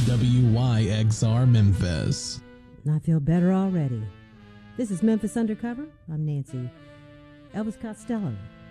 WYXR Memphis. I feel better already. This is Memphis Undercover. I'm Nancy. Elvis Costello